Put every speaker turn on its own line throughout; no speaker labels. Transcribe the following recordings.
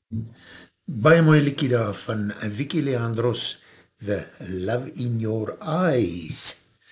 Baie mooi liekie daar van Vicky Leandros, The Love in Your Eyes.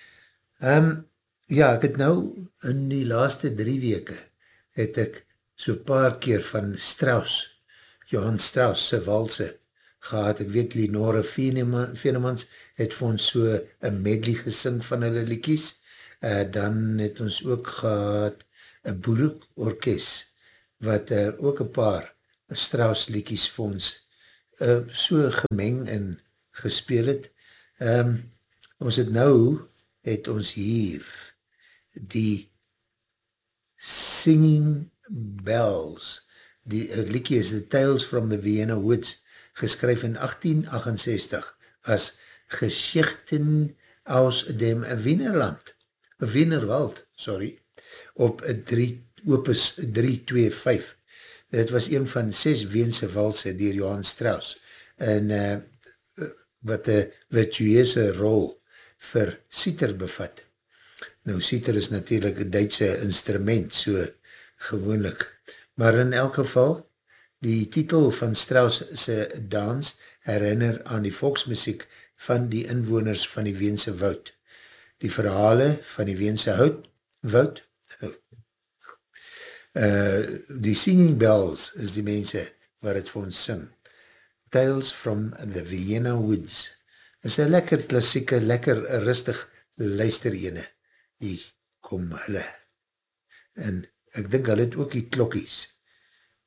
Ja, ek het nou in die laaste 3 weke het ek so paar keer van Strauss, Johann Strauss se walse gehad. Ek weet Lenore Venemans het vir ons so een medley gesing van hulle liekies. Dan het ons ook gehad een boereorkest wat ook een paar Strauss liekies vir ons so gemeng en gespeel het. Ons het ons hier die Singing Bells, die liekie is The Tales from the Vienna Woods, geskryf in 1868 as Geschichten aus dem Wienerwald, op opus 325. Dit was een van 6 Weense walse dier Johann Strauss, en wat een virtueuse rol vir siter bevat. Nou, siter is natuurlijk een Duitse instrument, so gewoonlik. Maar in elk geval, die titel van Strauss se dans herinner aan die volksmusiek van die inwoners van die Weense woud. Die verhale van die Weense woud, die Singing Bells is die mense waar het vir ons sing. Tales from the Vienna Woods is een lekker klassieke, lekker rustig luister ene. Hier kom hulle. En ek dink hulle het ook die klokkies.